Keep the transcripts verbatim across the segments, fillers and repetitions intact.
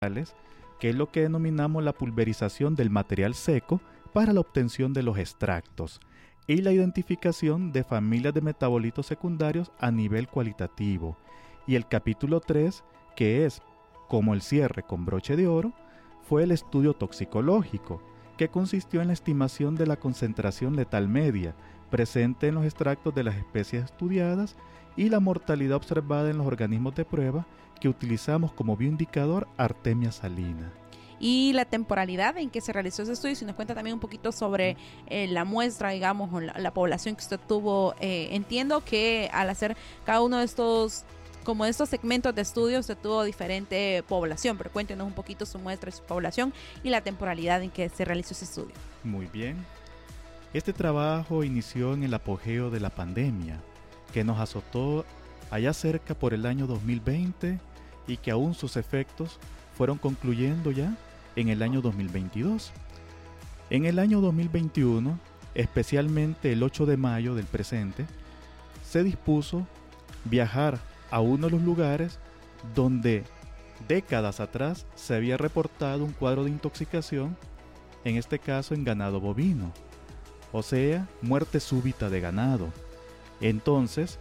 que es lo que denominamos la pulverización del material seco para la obtención de los extractos y la identificación de familias de metabolitos secundarios a nivel cualitativo. Y el capítulo tres, que es como el cierre con broche de oro, fue el estudio toxicológico, que consistió en la estimación de la concentración letal media presente en los extractos de las especies estudiadas y la mortalidad observada en los organismos de prueba que utilizamos como bioindicador Artemia salina. Y la temporalidad en que se realizó ese estudio, si nos cuenta también un poquito sobre eh, la muestra, digamos, o la, la población que usted tuvo. Eh, entiendo que al hacer cada uno de estos, como estos segmentos de estudio, usted tuvo diferente población, pero cuéntenos un poquito su muestra y su población y la temporalidad en que se realizó ese estudio. Muy bien. Este trabajo inició en el apogeo de la pandemia, que nos azotó allá cerca por el año dos mil veinte y que aún sus efectos fueron concluyendo ya en el año dos mil veintidós. En el año dos mil veintiuno, especialmente el ocho de mayo del presente, se dispuso viajar a uno de los lugares donde décadas atrás se había reportado un cuadro de intoxicación, en este caso en ganado bovino, o sea, muerte súbita de ganado. Entonces,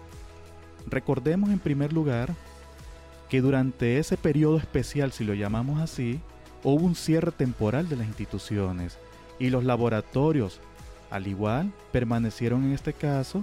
recordemos en primer lugar que durante ese periodo especial, si lo llamamos así, hubo un cierre temporal de las instituciones y los laboratorios, al igual, permanecieron en este caso,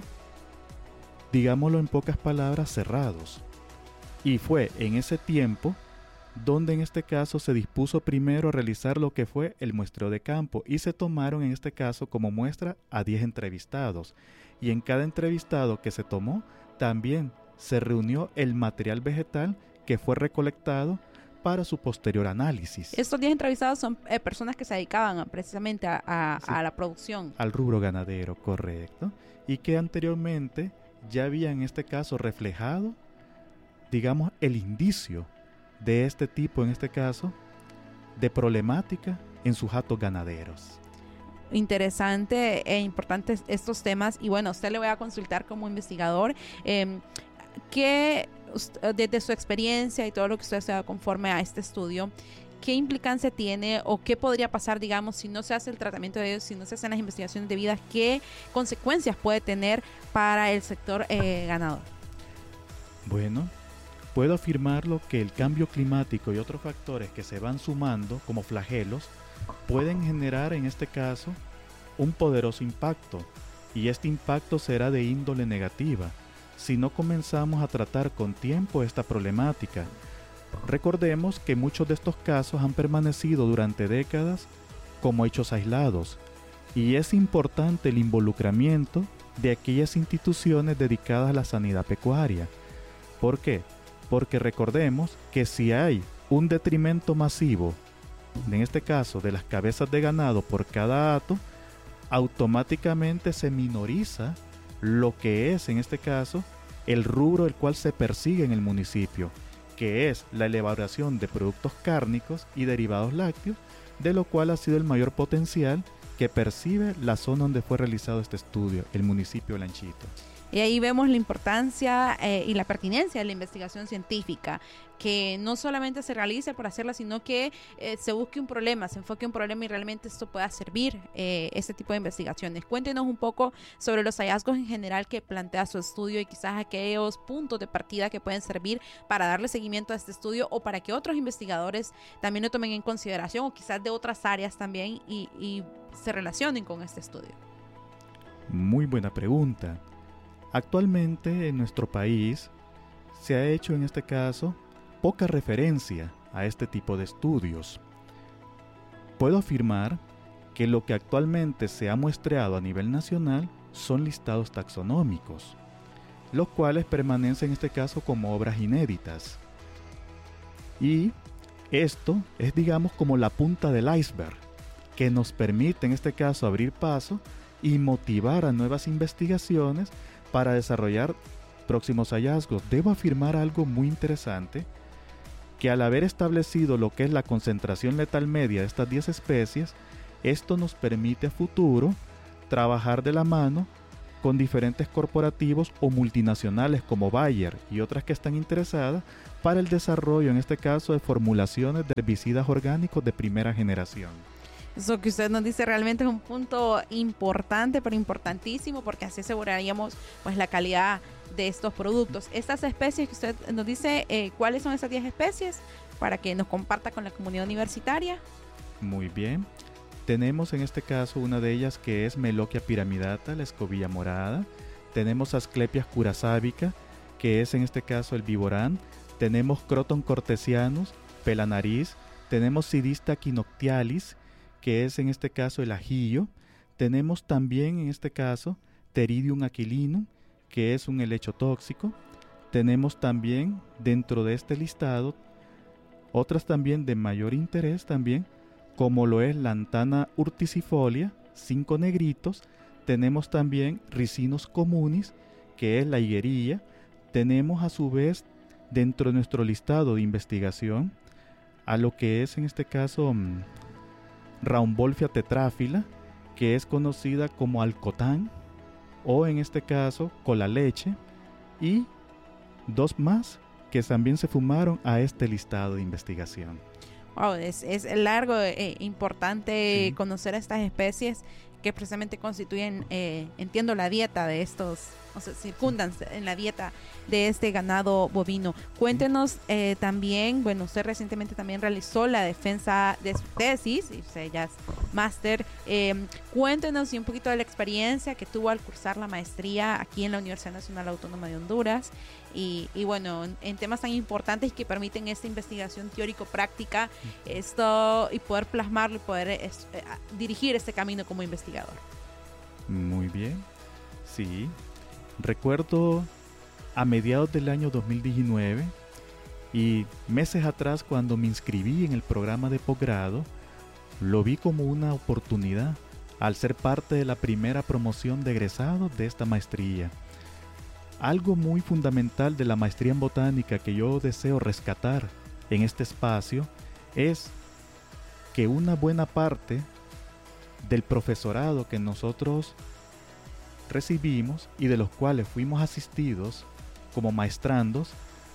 digámoslo en pocas palabras, cerrados. Y fue en ese tiempo donde en este caso se dispuso primero a realizar lo que fue el muestreo de campo y se tomaron en este caso como muestra a diez entrevistados. Y en cada entrevistado que se tomó también se reunió el material vegetal que fue recolectado para su posterior análisis. Estos diez entrevistados son eh, personas que se dedicaban a, precisamente a, a, sí, a la producción. Al rubro ganadero, correcto. Y que anteriormente ya había en este caso reflejado, digamos, el indicio de este tipo, en este caso, de problemática en sus hatos ganaderos. Interesante e importantes estos temas. Y bueno, a usted le voy a consultar como investigador, eh, que desde su experiencia y todo lo que usted se da conforme a este estudio, ¿qué implicancia tiene o qué podría pasar, digamos, si no se hace el tratamiento de ellos, si no se hacen las investigaciones debidas? ¿Qué consecuencias puede tener para el sector eh, ganador? Bueno, puedo afirmarlo que el cambio climático y otros factores que se van sumando como flagelos pueden generar en este caso un poderoso impacto, y este impacto será de índole negativa si no comenzamos a tratar con tiempo esta problemática. Recordemos que muchos de estos casos han permanecido durante décadas como hechos aislados, y es importante el involucramiento de aquellas instituciones dedicadas a la sanidad pecuaria. ¿Por qué? Porque recordemos que si hay un detrimento masivo, en este caso de las cabezas de ganado por cada hato, automáticamente se minoriza lo que es en este caso el rubro el cual se persigue en el municipio, que es la elaboración de productos cárnicos y derivados lácteos, de lo cual ha sido el mayor potencial que percibe la zona donde fue realizado este estudio, el municipio de Lanchito. Y ahí vemos la importancia eh, y la pertinencia de la investigación científica, que no solamente se realice por hacerla, sino que eh, se busque un problema, se enfoque un problema y realmente esto pueda servir, eh, este tipo de investigaciones. Cuéntenos un poco sobre los hallazgos en general que plantea su estudio y quizás aquellos puntos de partida que pueden servir para darle seguimiento a este estudio o para que otros investigadores también lo tomen en consideración o quizás de otras áreas también y, y se relacionen con este estudio. Muy buena pregunta. Actualmente en nuestro país se ha hecho en este caso poca referencia a este tipo de estudios. Puedo afirmar que lo que actualmente se ha muestreado a nivel nacional son listados taxonómicos, los cuales permanecen en este caso como obras inéditas. Y esto es, digamos, como la punta del iceberg, que nos permite en este caso abrir paso y motivar a nuevas investigaciones para desarrollar próximos hallazgos. Debo afirmar algo muy interesante, que al haber establecido lo que es la concentración letal media de estas diez especies, esto nos permite a futuro trabajar de la mano con diferentes corporativos o multinacionales como Bayer y otras que están interesadas para el desarrollo, en este caso, de formulaciones de herbicidas orgánicos de primera generación. Eso que usted nos dice realmente es un punto importante, pero importantísimo, porque así aseguraríamos pues la calidad de estos productos. Estas especies que usted nos dice, eh, ¿cuáles son esas diez especies? Para que nos comparta con la comunidad universitaria. Muy bien. Tenemos en este caso una de ellas que es Meloquia piramidata, la escobilla morada. Tenemos Asclepias curasábica, que es en este caso el viborán. Tenemos Croton cortesianus, pelanariz. Tenemos Sidista quinoctialis, que es en este caso el ajillo. Tenemos también en este caso Pteridium aquilinum, que es un helecho tóxico. Tenemos también dentro de este listado otras también de mayor interés también, como lo es Lantana urticifolia, cinco negritos. Tenemos también Ricinus communis, que es la higuerilla. Tenemos a su vez dentro de nuestro listado de investigación a lo que es en este caso um, Raumbolfia tetráfila, que es conocida como alcotán, o en este caso colaleche, y dos más que también se sumaron a este listado de investigación. Wow, es, es largo e eh, importante sí. conocer estas especies que precisamente constituyen, eh, entiendo, la dieta de estos, o sea, circundan en la dieta de este ganado bovino. Cuéntenos eh, también, bueno, usted recientemente también realizó la defensa de su tesis, y usted ya es máster. Eh, cuéntenos un poquito de la experiencia que tuvo al cursar la maestría aquí en la Universidad Nacional Autónoma de Honduras. Y, y bueno, en, en temas tan importantes que permiten esta investigación teórico-práctica, esto y poder plasmarlo y poder es, eh, dirigir este camino como investigador. Muy bien, sí. Recuerdo a mediados del año dos mil diecinueve y meses atrás cuando me inscribí en el programa de posgrado, lo vi como una oportunidad al ser parte de la primera promoción de egresados de esta maestría. Algo muy fundamental de la maestría en botánica que yo deseo rescatar en este espacio es que una buena parte del profesorado que nosotros recibimos y de los cuales fuimos asistidos como maestrandos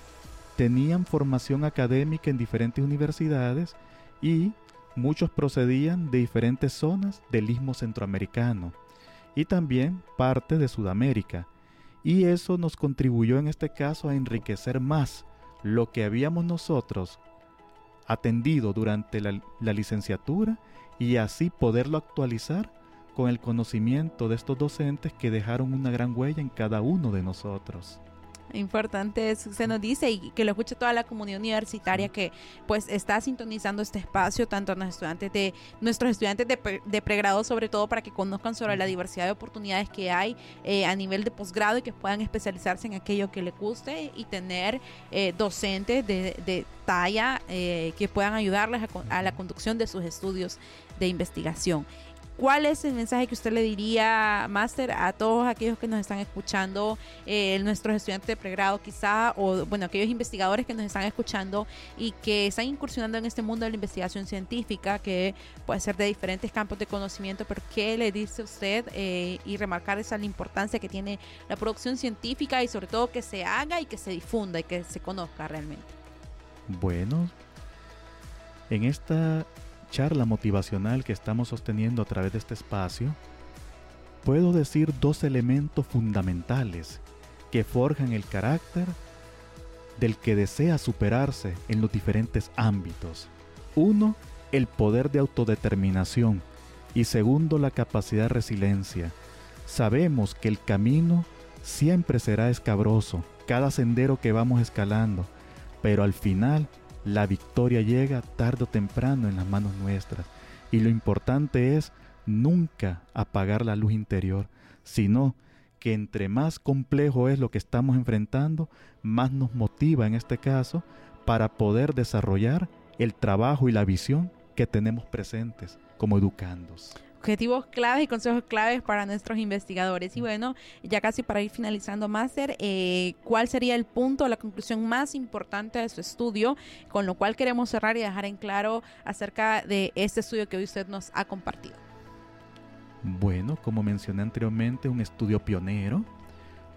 tenían formación académica en diferentes universidades y muchos procedían de diferentes zonas del istmo centroamericano y también parte de Sudamérica. Y eso nos contribuyó en este caso a enriquecer más lo que habíamos nosotros atendido durante la, la licenciatura y así poderlo actualizar con el conocimiento de estos docentes que dejaron una gran huella en cada uno de nosotros. Importante eso que usted nos dice y que lo escuche toda la comunidad universitaria sí. que pues está sintonizando este espacio, tanto nuestros estudiantes de nuestros estudiantes de, pre, de pregrado, sobre todo para que conozcan sobre la diversidad de oportunidades que hay eh, a nivel de posgrado y que puedan especializarse en aquello que les guste y tener eh, docentes de, de talla eh, que puedan ayudarles a, a la conducción de sus estudios de investigación. ¿Cuál es el mensaje que usted le diría, máster, a todos aquellos que nos están escuchando, eh, nuestros estudiantes de pregrado quizá, o bueno, aquellos investigadores que nos están escuchando y que están incursionando en este mundo de la investigación científica, que puede ser de diferentes campos de conocimiento, pero qué le dice usted eh, y remarcar esa la importancia que tiene la producción científica y sobre todo que se haga y que se difunda y que se conozca realmente? Bueno, en esta charla motivacional que estamos sosteniendo a través de este espacio, puedo decir dos elementos fundamentales que forjan el carácter del que desea superarse en los diferentes ámbitos. Uno, el poder de autodeterminación y segundo, la capacidad de resiliencia. Sabemos que el camino siempre será escabroso, cada sendero que vamos escalando, pero al final la victoria llega tarde o temprano en las manos nuestras y lo importante es nunca apagar la luz interior, sino que entre más complejo es lo que estamos enfrentando, más nos motiva en este caso para poder desarrollar el trabajo y la visión que tenemos presentes como educandos. Objetivos claves y consejos claves para nuestros investigadores. Y bueno, ya casi para ir finalizando, máster, eh, ¿cuál sería el punto, la conclusión más importante de su estudio, con lo cual queremos cerrar y dejar en claro acerca de este estudio que hoy usted nos ha compartido? Bueno, como mencioné anteriormente, un estudio pionero,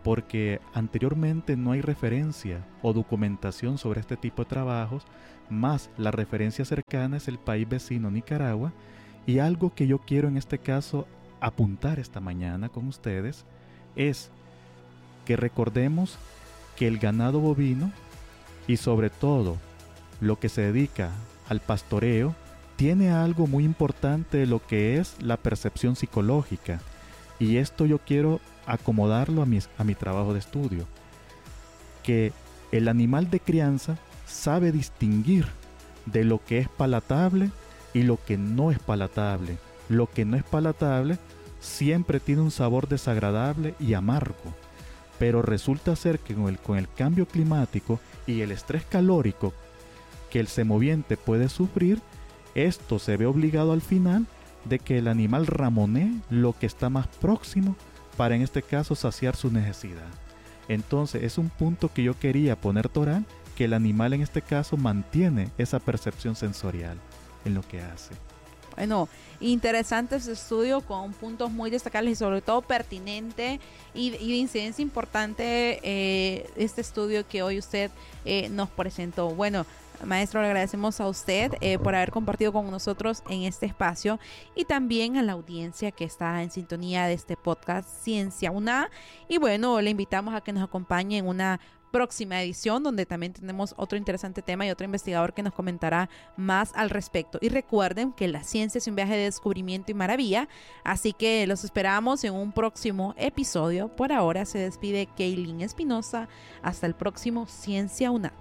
porque anteriormente no hay referencia o documentación sobre este tipo de trabajos, más la referencia cercana es el país vecino Nicaragua, y algo que yo quiero en este caso apuntar esta mañana con ustedes es que recordemos que el ganado bovino y sobre todo lo que se dedica al pastoreo tiene algo muy importante de lo que es la percepción psicológica, y esto yo quiero acomodarlo a mi, a mi trabajo de estudio, que el animal de crianza sabe distinguir de lo que es palatable y lo que no es palatable. Lo que no es palatable siempre tiene un sabor desagradable y amargo, pero resulta ser que con el, con el cambio climático y el estrés calórico que el semoviente puede sufrir, esto se ve obligado al final de que el animal ramonee lo que está más próximo para en este caso saciar su necesidad. Entonces es un punto que yo quería poner, Torán, que el animal en este caso mantiene esa percepción sensorial en lo que hace. Bueno, interesante este estudio con puntos muy destacables y sobre todo pertinente y, y de incidencia importante eh, este estudio que hoy usted eh, nos presentó. Bueno, maestro, le agradecemos a usted eh, por haber compartido con nosotros en este espacio y también a la audiencia que está en sintonía de este podcast Ciencia UNA. Y bueno, le invitamos a que nos acompañe en una próxima edición donde también tenemos otro interesante tema y otro investigador que nos comentará más al respecto. Y recuerden que la ciencia es un viaje de descubrimiento y maravilla, así que los esperamos en un próximo episodio. Por ahora se despide Kaylin Espinosa. Hasta el próximo Ciencia UNA.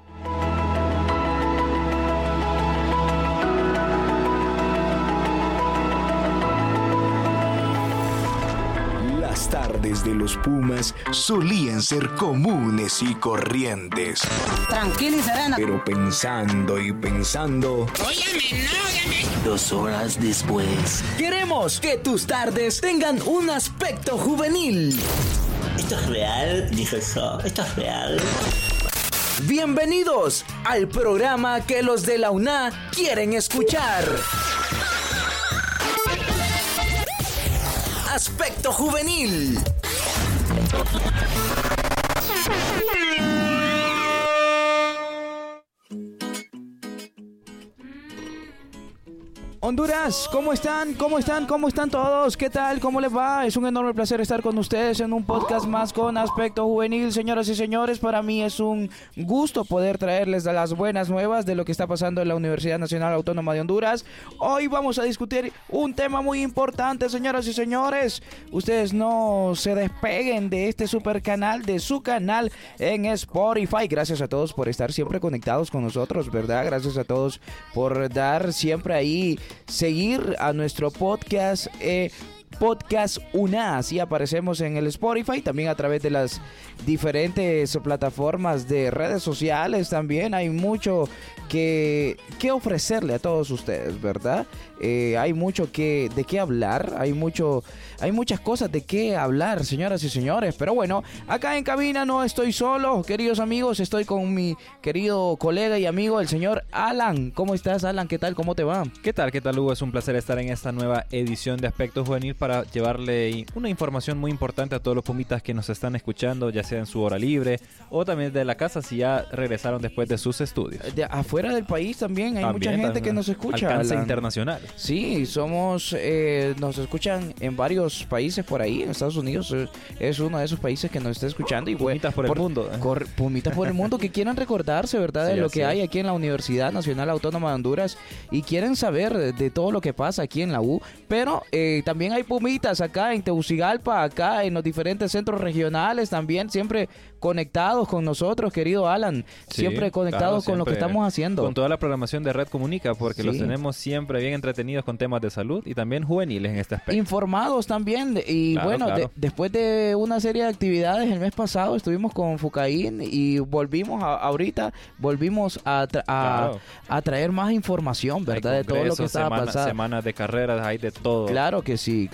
Las tardes de los Pumas solían ser comunes y corrientes. Tranquilo y serena. Pero pensando y pensando... Óyame, no, óyame. Dos horas después... Queremos que tus tardes tengan un aspecto juvenil. ¿Esto es real? Dijo eso. ¿Esto es real? Bienvenidos al programa que los de la UNA quieren escuchar. Aspecto juvenil. Honduras, ¿cómo están? ¿Cómo están? ¿Cómo están todos? ¿Qué tal? ¿Cómo les va? Es un enorme placer estar con ustedes en un podcast más con Aspecto Juvenil. Señoras y señores, para mí es un gusto poder traerles las buenas nuevas de lo que está pasando en la Universidad Nacional Autónoma de Honduras. Hoy vamos a discutir un tema muy importante, señoras y señores. Ustedes no se despeguen de este super canal, de su canal en Spotify. Gracias a todos por estar siempre conectados con nosotros, ¿verdad? Gracias a todos por dar siempre ahí seguir a nuestro podcast eh, Podcast UNA, así aparecemos en el Spotify, también a través de las diferentes plataformas de redes sociales. También hay mucho que, que ofrecerle a todos ustedes, ¿verdad? Eh, hay mucho que de qué hablar, hay mucho, hay muchas cosas de qué hablar, señoras y señores. Pero bueno, acá en cabina no estoy solo, queridos amigos, estoy con mi querido colega y amigo, el señor Alan. ¿Cómo estás, Alan? ¿Qué tal? ¿Cómo te va? ¿Qué tal? ¿Qué tal, Hugo? Es un placer estar en esta nueva edición de Aspecto Juvenil para llevarle una información muy importante a todos los pumitas que nos están escuchando, ya sea en su hora libre o también de la casa si ya regresaron después de sus estudios. De afuera del país también hay también, mucha gente también, que nos escucha. Alcance Alan. internacional. Sí, somos, eh, nos escuchan en varios países por ahí. En Estados Unidos es, es uno de esos países que nos está escuchando. Y pumitas por, por el mundo. Cor, pumitas por el mundo que quieran recordarse, ¿verdad? Sí, de lo que es. hay aquí en la Universidad Nacional Autónoma de Honduras y quieren saber de, de todo lo que pasa aquí en la U. Pero eh, también hay pumitas acá en Tegucigalpa, acá en los diferentes centros regionales también, siempre conectados con nosotros, querido Alan. Sí, siempre conectados claro, con siempre lo que estamos haciendo. Con toda la programación de Red Comunica, porque sí. los tenemos siempre bien entretenidos con temas de salud y también juveniles en este aspecto. Informados también. Y claro, bueno, claro. De, después de una serie de actividades el mes pasado estuvimos con Fucaín y volvimos a, ahorita, volvimos a, tra a, claro. a traer más información, ¿verdad? De todo lo que estaba semana, pasando. Semanas de carreras, hay de todo. Claro que sí, claro.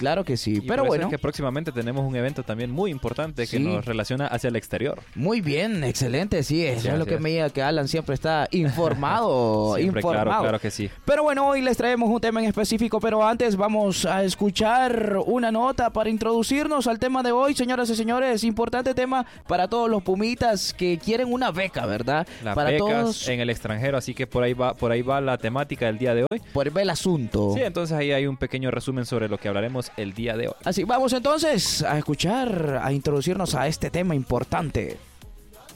Claro que sí, Y pero por eso bueno. es que próximamente tenemos un evento también muy importante que Sí. nos relaciona hacia el exterior. Muy bien, excelente, sí, eso Sí, es lo así que es. me diga que Alan siempre está informado, Siempre, informado. claro, claro que sí. Pero bueno, hoy les traemos un tema en específico, pero antes vamos a escuchar una nota para introducirnos al tema de hoy, señoras y señores. Importante tema para todos los pumitas que quieren una beca, ¿verdad? Las para becas todos, en el extranjero, así que por ahí va, por ahí va la temática del día de hoy. por ver el asunto. Sí, entonces ahí hay un pequeño resumen sobre lo que hablaremos el día de hoy. Así, vamos entonces a escuchar, a introducirnos a este tema importante.